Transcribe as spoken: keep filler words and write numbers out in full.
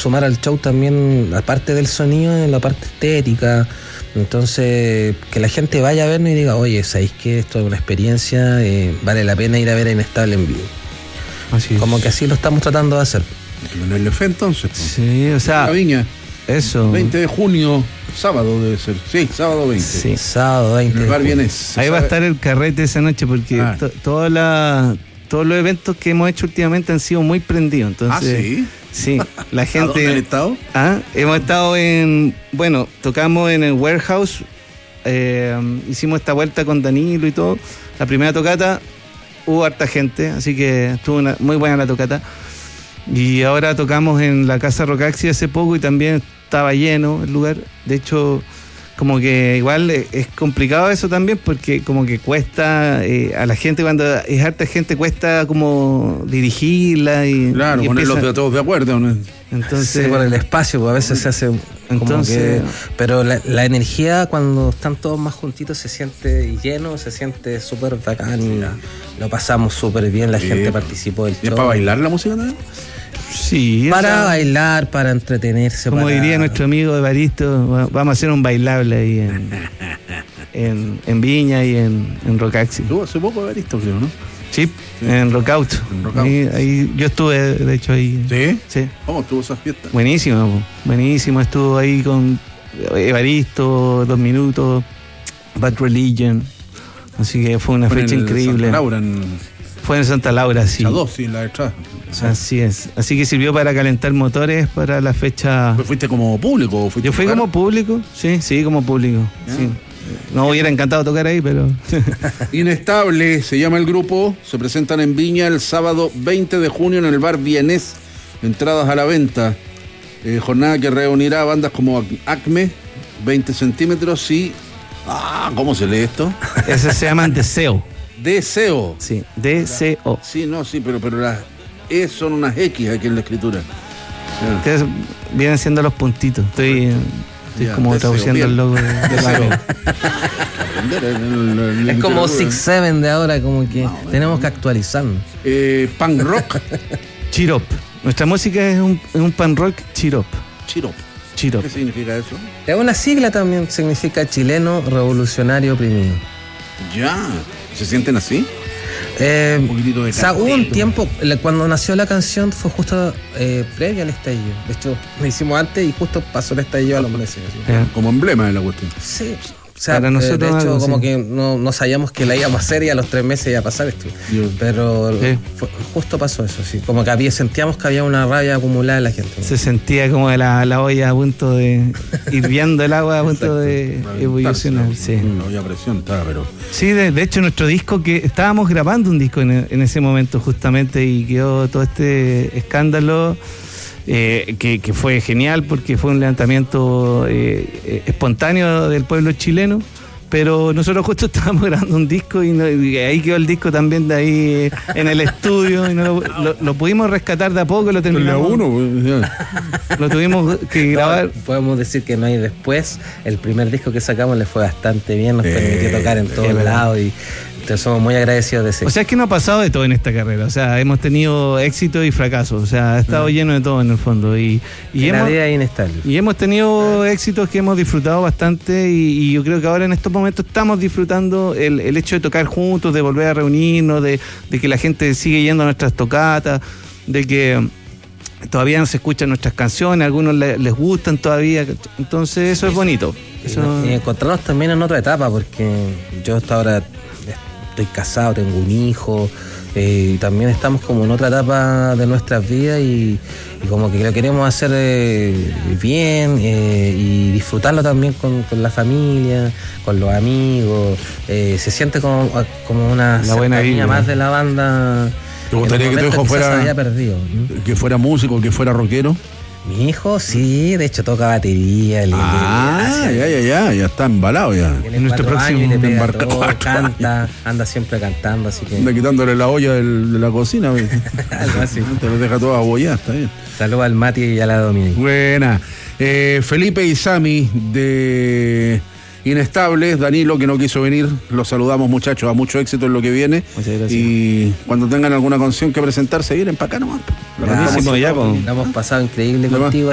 sumar al show también, aparte del sonido, en la parte estética. Entonces, que la gente vaya a vernos y diga, oye, ¿sabéis que esto es una experiencia? Eh, vale la pena ir a ver a Inestable en vivo. Así Como es. que así lo estamos tratando de hacer. En el F entonces. Pues. Sí, o sea, La Viña. eso. veinte de junio, sábado debe ser. Sí, sábado veinte. Sí. Sábado veinte. En el bar de junio. Vienes. Ahí va a estar el carrete esa noche porque Ah. to- toda la, todos los eventos que hemos hecho últimamente han sido muy prendidos. Entonces, Ah, sí. Sí, la ¿A dónde han gente. estado? Ah, hemos estado en. Bueno, tocamos en el Warehouse. Eh, hicimos esta vuelta con Danilo y todo. La primera tocata hubo harta gente, así que estuvo una, muy buena la tocata. Y ahora tocamos en la Casa Rocaxi hace poco y también estaba lleno el lugar. De hecho, como que igual es complicado eso también porque como que cuesta eh, a la gente, cuando es harta gente, cuesta como dirigirla y, Claro, y ponerlos empieza- de todos de acuerdo, ¿no? entonces Sí, por el espacio, pues a veces se hace como Entonces- que... Pero la, la energía cuando están todos más juntitos se siente lleno, se siente súper bacán y lo pasamos súper bien, la Sí. gente participó del ¿Y es show. para bailar la música también? sí, o Para sea, bailar, para entretenerse. como para... diría nuestro amigo Evaristo, va- vamos a hacer un bailable ahí en, en, en Viña y en, en Rocaxi. Estuvo hace poco Evaristo, creo, ¿no? Sí, en Rockout. En Rockout. Ahí, ahí yo estuve, de hecho, ahí. ¿Sí? Sí. ¿Cómo estuvo esa fiesta? Buenísimo, po. buenísimo. Estuvo ahí con Evaristo, Dos Minutos, Bad Religion. Así que fue una Fue en fecha el increíble. Santa Laura, en Fue en Santa Laura, sí. la dos, sí, la de atrás. Así es. Así que sirvió para calentar motores para la fecha. ¿Fuiste como público o fuiste Yo fui a tocar? como público, sí, sí, como público. Ya. Sí. No hubiera encantado tocar ahí, pero. Inestable se llama el grupo. Se presentan en Viña el sábado veinte de junio en el bar Vienés. Entradas a la venta. Eh, jornada que reunirá a bandas como Acme, veinte centímetros y. Ah, ¿cómo se lee esto? Ese se llaman Deseo. Deseo. Sí, D C O. Sí, no, sí, pero, pero las E son unas X aquí en la escritura. Ya. Ustedes vienen siendo los puntitos. Estoy, estoy Ya, como Deseo, traduciendo bien. el logo de, de la Deseo. web. Aprender en el- en la Es como literatura. Six Seven de ahora, como que tenemos que actualizarnos. Eh, punk rock. Chirop. Nuestra música es un, es un pan rock chirop. Chirop. Chirop. ¿Qué significa eso? Es una sigla también, significa chileno revolucionario oprimido. Ya. ¿Se sienten así? Eh, Un poquitito de o sea, hubo un cartelito. tiempo, la- cuando nació la canción fue justo eh, previo al estallido. De hecho, lo hicimos antes y justo pasó el estallido a los meses. así. Ya. Como emblema de la cuestión. Sí. O sea, Para eh, nosotros de hecho, algo, como sí. que no, no sabíamos que la íbamos a hacer y a los tres meses iba a pasar esto. Yo- Pero Sí. fue- justo pasó eso, sí. Como que había, sentíamos que había una rabia acumulada en la gente. ¿no? Se sentía como la, la olla a punto de. hirviendo el agua a punto de evolucionar. Sí. No había presión, estaba, pero. Sí, de, de hecho nuestro disco, que estábamos grabando un disco en, en ese momento justamente y quedó todo este escándalo eh, que, que fue genial porque fue un levantamiento eh, eh, espontáneo del pueblo chileno, pero nosotros justo estábamos grabando un disco y, no- y ahí quedó el disco también de ahí eh, en el estudio y no lo, lo- lo pudimos rescatar de a poco, lo Pero la terminamos, uno, pues, ya. lo tuvimos que grabar. No, podemos decir que no hay después. El primer disco que sacamos le fue bastante bien, nos Eh, permitió tocar en todos es verdad. lados y entonces somos muy agradecidos de ese. O sea, es que no ha pasado de todo en esta carrera. O sea, hemos tenido éxito y fracaso. O sea, ha estado lleno de todo en el fondo. Y, y, la hemos, vida es inestable. y hemos tenido éxitos que hemos disfrutado bastante. Y, y yo creo que ahora en estos momentos estamos disfrutando el, el hecho de tocar juntos, de volver a reunirnos, de, de que la gente sigue yendo a nuestras tocatas, de que todavía no se escuchan nuestras canciones, a algunos le- les gustan todavía. Entonces, eso es bonito. Eso, Y encontrarnos también en otra etapa, porque yo hasta ahora estoy casado, tengo un hijo, eh, y también estamos como en otra etapa de nuestras vidas y, y como que lo queremos hacer eh, bien eh, y disfrutarlo también con, con la familia, con los amigos. Eh, se siente como, como una La buena cercanía vibra. más de la banda. ¿Te gustaría en que tu momentos hijo quizás fuera- se había perdido. ¿Mm? Que fuera músico, que fuera rockero. Mi hijo, sí, de hecho toca batería. le- le- Ah, hace- ya, ya, ya, ya está embalado ya. Tiene Nuestro cuatro próximo años y le pega embarca todo, cuatro canta, anda siempre cantando, así que Anda quitándole la olla del- de la cocina. ¿ves? algo así. Te lo deja todo abollado, está bien. Saludos al Mati y a la Dominique. Buena. Eh, Felipe y Sami de Inestables, Danilo que no quiso venir, los saludamos muchachos, a mucho éxito en lo que viene. Muchas gracias. Y cuando tengan alguna canción que presentarse, vienen para acá nomás. Ya, Buenísimo, ya, po. La hemos pasado increíble Además, contigo.